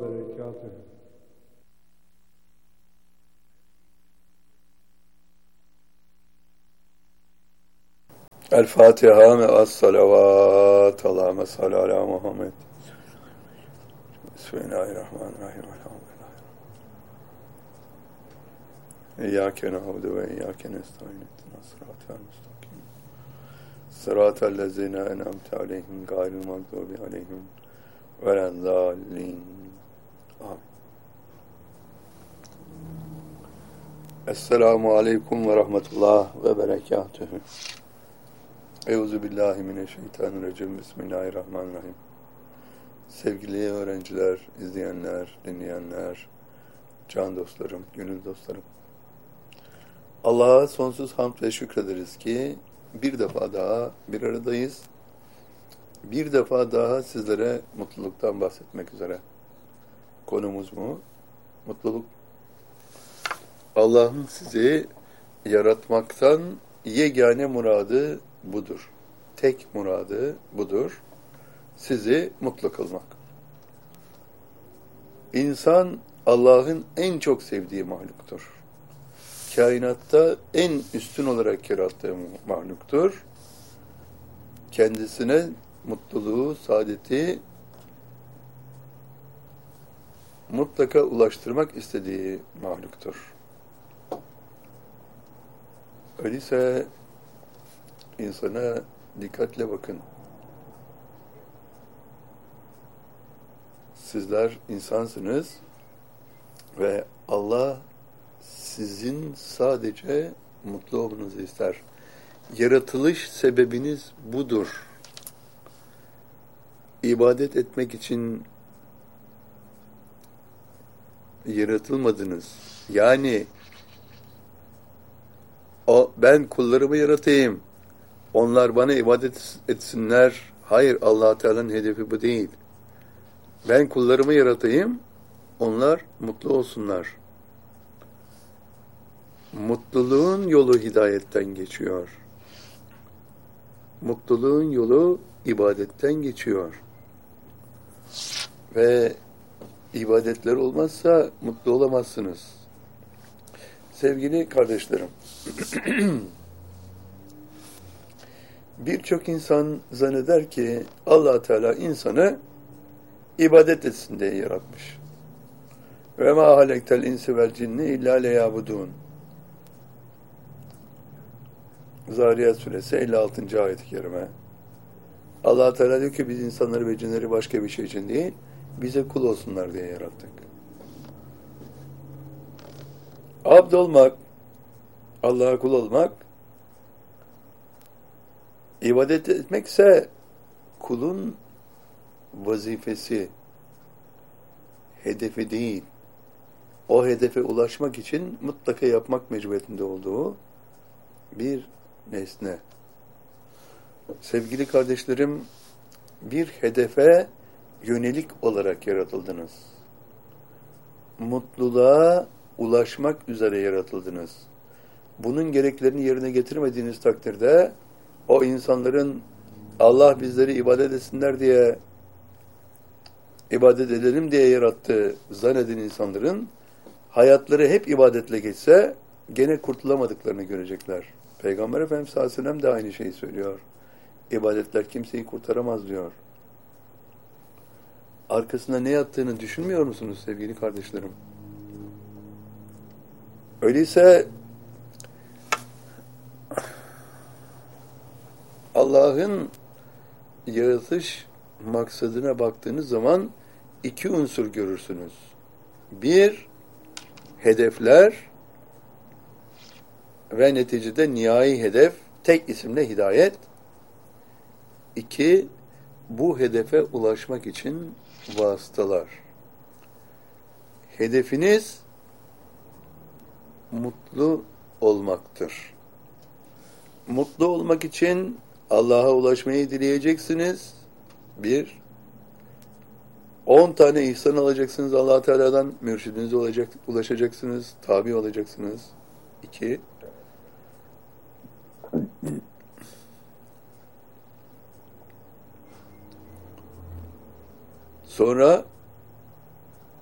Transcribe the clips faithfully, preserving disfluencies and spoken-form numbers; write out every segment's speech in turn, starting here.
وبركاته. El-Fatiha ve es-salavat. Allahümme salli ala Muhammed. Bismillahirrahmanirrahim. İyyâke na'budu ve iyyâke nestaîn. İhdinas sıratal mustakim. Sıratal lezîne en'amte aleyhim gayril mağdûbi aleyhim veleddâllîn. Amin. Esselamu aleyküm ve rahmetullah ve berekatühü. Euzubillahimineşşeytanirracim. Bismillahirrahmanirrahim. Sevgili öğrenciler, izleyenler, dinleyenler, can dostlarım, gönül dostlarım. Allah'a sonsuz hamd ve şükrederiz ki bir defa daha bir aradayız. Bir defa daha sizlere mutluluktan bahsetmek üzere. Konumuz mu? Mutluluk. Allah'ın sizi yaratmaktan yegane muradı budur. Tek muradı budur. Sizi mutlu kılmak. İnsan Allah'ın en çok sevdiği mahluktur. Kainatta en üstün olarak yarattığı mahluktur. Kendisine mutluluğu, saadeti mutlaka ulaştırmak istediği mahluktur. Öyleyse insana dikkatle bakın. Sizler insansınız ve Allah sizin sadece mutlu olmanızı ister. Yaratılış sebebiniz budur. İbadet etmek için yaratılmadınız. Yani o, ben kullarımı yaratayım, onlar bana ibadet etsinler. Hayır, Allah Teala'nın hedefi bu değil. Ben kullarımı yaratayım, onlar mutlu olsunlar. Mutluluğun yolu hidayetten geçiyor. Mutluluğun yolu ibadetten geçiyor. Ve ibadetler olmazsa mutlu olamazsınız. Sevgili kardeşlerim, birçok insan zanneder ki Allah Teala insanı ibadet etsin diye yaratmış. Ve ma halektel insi vel cinni illa leyabudun. Zariyat suresi elli altıncı ayet-i kerime. Allah Teala diyor ki biz insanları ve cinleri başka bir şey için değil, bize kul olsunlar diye yarattık. Abd olmak, Allah'a kul olmak, ibadet etmekse kulun vazifesi, hedefi değil. O hedefe ulaşmak için mutlaka yapmak mecburiyetinde olduğu bir nesne. Sevgili kardeşlerim, bir hedefe yönelik olarak yaratıldınız. Mutluluğa ulaşmak üzere yaratıldınız. Bunun gereklerini yerine getirmediğiniz takdirde o insanların Allah bizleri ibadet etsinler diye ibadet edelim diye yarattığı zanneden insanların hayatları hep ibadetle geçse gene kurtulamadıklarını görecekler. Peygamber Efendimiz sallallahu aleyhi ve sellem de aynı şeyi söylüyor. İbadetler kimseyi kurtaramaz diyor. Arkasında ne yattığını düşünmüyor musunuz sevgili kardeşlerim? Öyleyse Allah'ın yaratış maksadına baktığınız zaman iki unsur görürsünüz. Bir, hedefler ve neticede nihai hedef, tek isimle hidayet. İki, bu hedefe ulaşmak için vasıtalar. Hedefiniz mutlu olmaktır. Mutlu olmak için Allah'a ulaşmayı dileyeceksiniz. Bir, on tane ihsan alacaksınız Allah Teala'dan, mürşidinize olacak, ulaşacaksınız, tabi olacaksınız. İki, sonra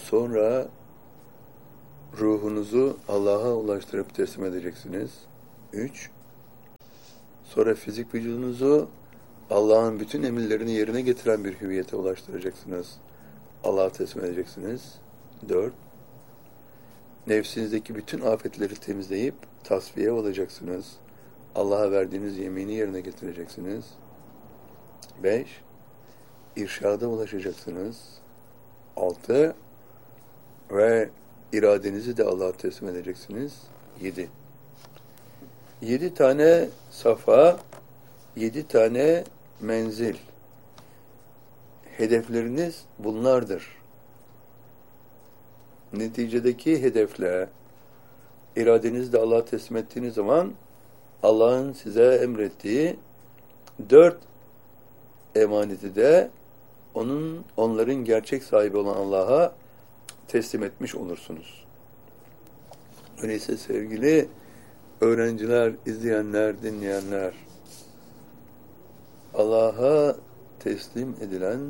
Sonra ruhunuzu Allah'a ulaştırıp teslim edeceksiniz. Üç. Sonra fizik vücudunuzu Allah'ın bütün emirlerini yerine getiren bir hüviyete ulaştıracaksınız. Allah'a teslim edeceksiniz. Dört. Nefsinizdeki bütün afetleri temizleyip tasfiye olacaksınız. Allah'a verdiğiniz yemini yerine getireceksiniz. Beş. İrşada ulaşacaksınız. Altı. Ve iradenizi de Allah'a teslim edeceksiniz. Yedi. Yedi tane safa, yedi tane menzil. Hedefleriniz bunlardır. Neticedeki hedefle iradenizi de Allah'a teslim ettiğiniz zaman Allah'ın size emrettiği dört emaneti de onun onların gerçek sahibi olan Allah'a teslim etmiş olursunuz. Öyleyse sevgili öğrenciler, izleyenler, dinleyenler, Allah'a teslim edilen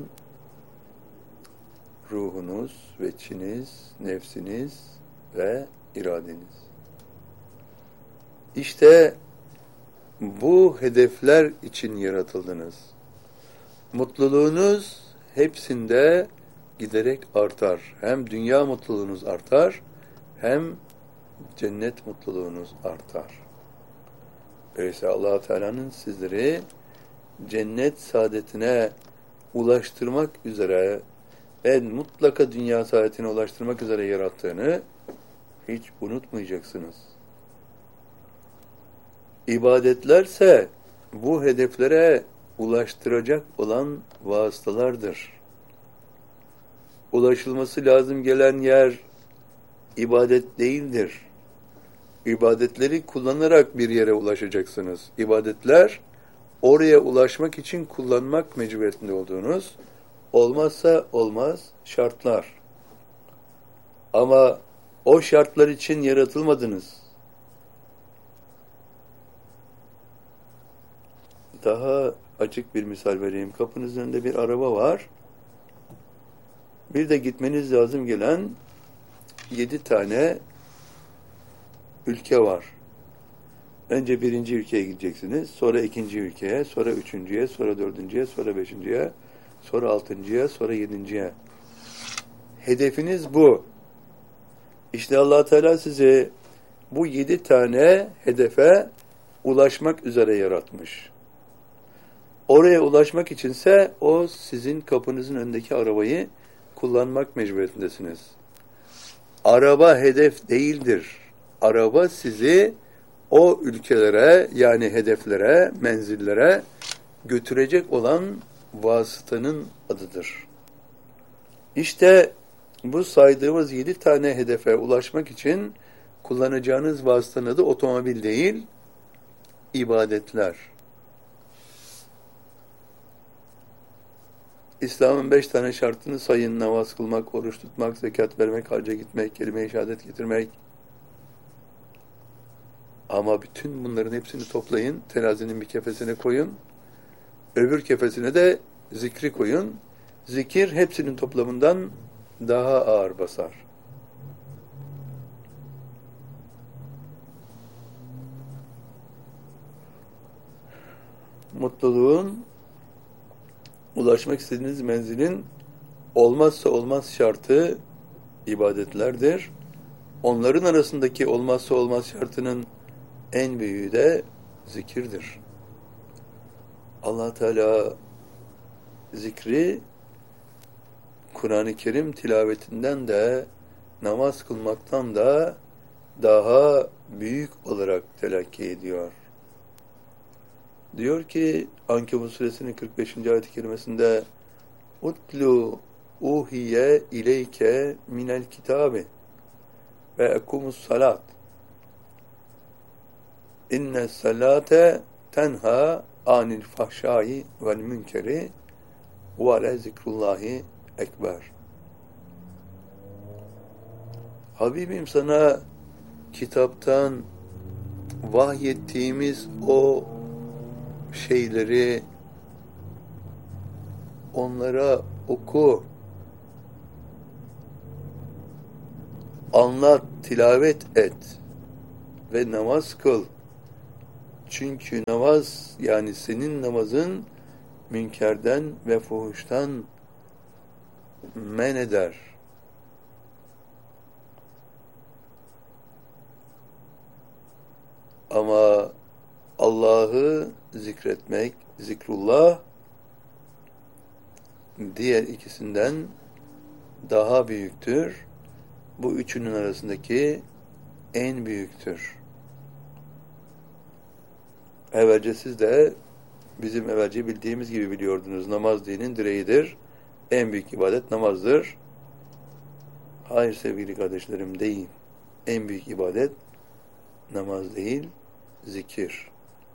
ruhunuz, veçiniz, nefsiniz ve iradeniz. İşte bu hedefler için yaratıldınız. Mutluluğunuz hepsinde giderek artar. Hem dünya mutluluğunuz artar, hem cennet mutluluğunuz artar. Öyleyse Allah-u Teala'nın sizleri cennet saadetine ulaştırmak üzere ve mutlaka dünya saadetine ulaştırmak üzere yarattığını hiç unutmayacaksınız. İbadetlerse bu hedeflere ulaştıracak olan vasıtalardır. Ulaşılması lazım gelen yer ibadet değildir. İbadetleri kullanarak bir yere ulaşacaksınız. İbadetler oraya ulaşmak için kullanmak mecburiyetinde olduğunuz olmazsa olmaz şartlar. Ama o şartlar için yaratılmadınız. Daha açık bir misal vereyim. Kapınızın önünde bir araba var. Bir de gitmeniz lazım gelen yedi tane ülke var. Önce birinci ülkeye gideceksiniz, sonra ikinci ülkeye, sonra üçüncüye, sonra dördüncüye, sonra beşinciye, sonra altıncıya, sonra yedinciye. Hedefiniz bu. İşte Allah Teala sizi bu yedi tane hedefe ulaşmak üzere yaratmış. Oraya ulaşmak içinse o sizin kapınızın önündeki arabayı kullanmak mecburiyetindesiniz. Araba hedef değildir. Araba sizi o ülkelere, yani hedeflere, menzillere götürecek olan vasıtanın adıdır. İşte bu saydığımız yedi tane hedefe ulaşmak için kullanacağınız vasıtanın adı otomobil değil, ibadetler. İslam'ın beş tane şartını sayın: namaz kılmak, oruç tutmak, zekat vermek, hacca gitmek, kelime-i şehadet getirmek. Ama bütün bunların hepsini toplayın, terazinin bir kefesine koyun, öbür kefesine de zikri koyun. Zikir hepsinin toplamından daha ağır basar. Mutluluğun, ulaşmak istediğiniz menzilin olmazsa olmaz şartı ibadetlerdir. Onların arasındaki olmazsa olmaz şartının en büyüğü de zikirdir. Allah Teala zikri Kur'an-ı Kerim tilavetinden de namaz kılmaktan da daha büyük olarak telakki ediyor. Diyor ki Ankebut suresinin kırk beşinci ayet-i kerimesinde Utlu uhiye ileyke minel kitabi ve ekumus salat inne salate tenha anil fahşai vel münkeri ve le zikrullahi ekber. Habibim, sana kitaptan vahyettiğimiz o şeyleri onlara oku. anlat, tilavet et ve namaz kıl. Çünkü namaz, yani senin namazın münkerden ve fuhuştan men eder. Ama Allah'ı zikretmek, zikrullah diğer ikisinden daha büyüktür. Bu üçünün arasındaki en büyüktür. Evvelce siz de bizim evvelce bildiğimiz gibi biliyordunuz. Namaz dinin direğidir. En büyük ibadet namazdır. Hayır sevgili kardeşlerim, değil. En büyük ibadet namaz değil, zikir.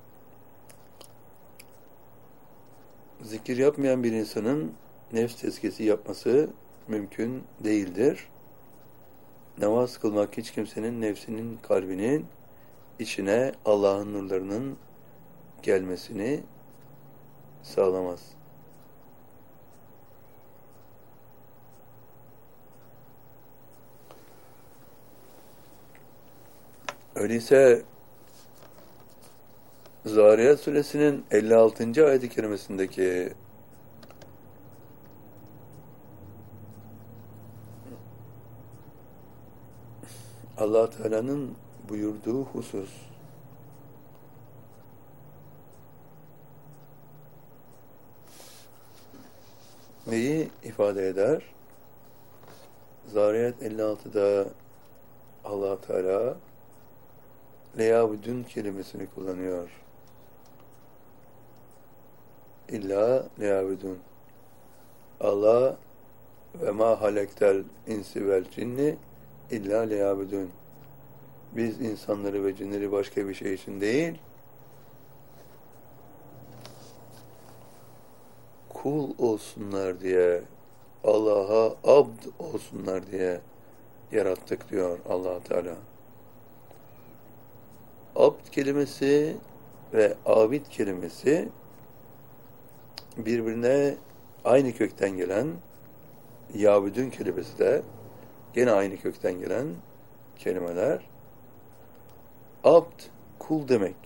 Zikir yapmayan bir insanın nefs tezkiyesi yapması mümkün değildir. Namaz kılmak hiç kimsenin nefsinin, kalbinin içine Allah'ın nurlarının gelmesini sağlamaz. Öyleyse Zariyat suresinin elli altıncı ayet-i kerimesindeki Allah Teala'nın buyurduğu husus neyi ifade eder? Zariyat elli altıda Allah Teala leyabudun kelimesini kullanıyor. İlla leyabudun. Allah ve ma halektel insi vel cinni illa leyabudun. Biz insanları ve cinleri başka bir şey için değil, kul olsunlar diye, Allah'a abd olsunlar diye yarattık diyor Allah Teala. Abd kelimesi ve abid kelimesi birbirine aynı kökten gelen, yabudun kelimesi de gene aynı kökten gelen kelimeler. Abd kul demek.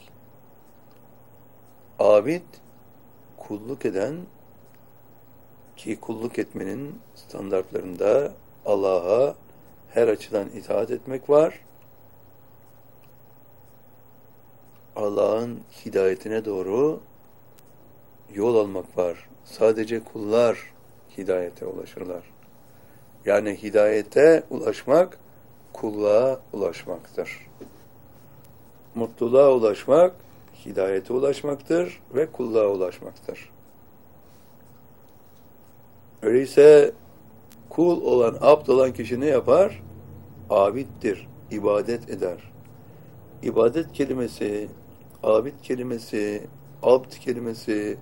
Abid kulluk eden, ki kulluk etmenin standartlarında Allah'a her açıdan itaat etmek var. Allah'ın hidayetine doğru yol almak var. Sadece kullar hidayete ulaşırlar. Yani hidayete ulaşmak, kulluğa ulaşmaktır. Mutluluğa ulaşmak, hidayete ulaşmaktır ve kulluğa ulaşmaktır. Öyleyse kul olan, abd olan kişi ne yapar? Abiddir, ibadet eder. İbadet kelimesi, abid kelimesi, abd kelimesi,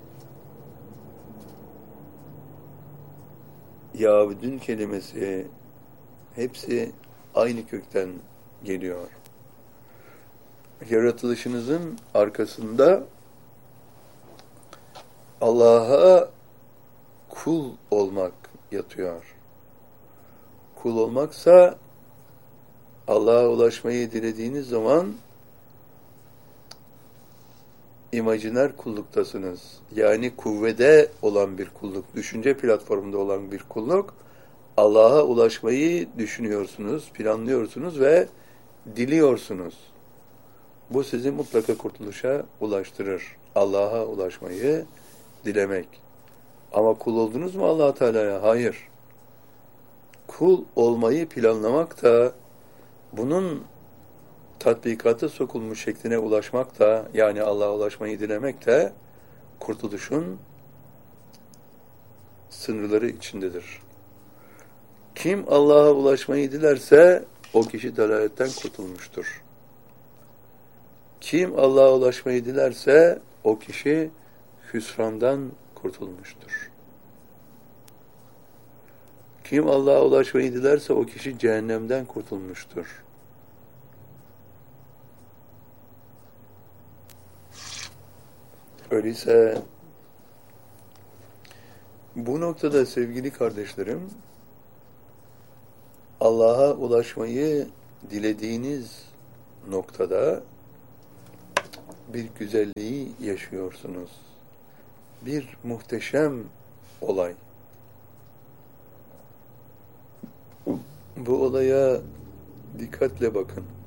yabudun kelimesi hepsi aynı kökten geliyor. Yaratılışınızın arkasında Allah'a kul olmak yatıyor. Kul olmaksa Allah'a ulaşmayı dilediğiniz zaman imajiner kulluktasınız. Yani kuvvede olan bir kulluk, düşünce platformunda olan bir kulluk. Allah'a ulaşmayı düşünüyorsunuz, planlıyorsunuz ve diliyorsunuz. Bu sizi mutlaka kurtuluşa ulaştırır. Allah'a ulaşmayı dilemek. Ama kul oldunuz mu Allah Teala'ya? Hayır. Kul olmayı planlamak da, bunun tatbikata sokulmuş şekline ulaşmak da, yani Allah'a ulaşmayı dilemek de kurtuluşun sınırları içindedir. Kim Allah'a ulaşmayı dilerse o kişi dalaletten kurtulmuştur. Kim Allah'a ulaşmayı dilerse o kişi hüsrandan kurtulmuştur. Kim Allah'a ulaşmayı dilerse o kişi cehennemden kurtulmuştur. Öyleyse bu noktada sevgili kardeşlerim, Allah'a ulaşmayı dilediğiniz noktada bir güzelliği yaşıyorsunuz. Bir muhteşem olay. Bu olaya dikkatle bakın.